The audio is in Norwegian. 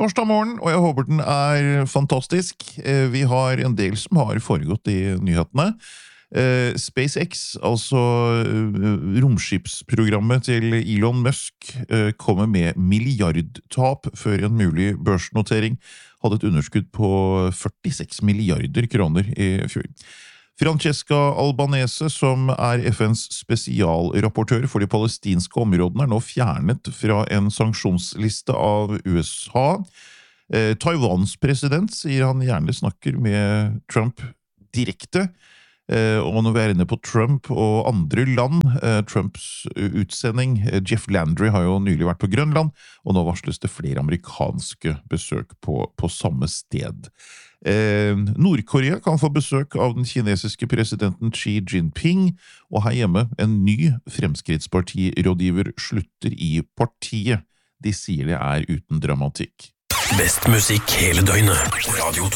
torsdag morgen, og jeg håper den fantastisk. Vi har en del som har foregått i nyhetene. SpaceX, altså romskipsprogrammet til Elon Musk, kommer med milliardtap før en mulig børsnotering. Hadde et underskudd på 46 milliarder kroner i fjor. Francesca Albanese, som FNs spesialrapportør for de palestinske områdene, nå fjernet fra en sanksjonsliste av USA. Taiwans president sier han gjerne snakker med Trump direkte, og når vi inne på Trump og andre land, Trumps utsending, Jeff Landry har jo nylig vært på Grønland, og nå varsles det flere amerikanske besøk på samme sted. Nord-Korea kan få besøk av den kinesiske presidenten Xi Jinping, og her hjemme en ny Fremskrittspartirådgiver slutter i partiet. De sier det uten dramatikk. Best musikk hele døgnet. Radio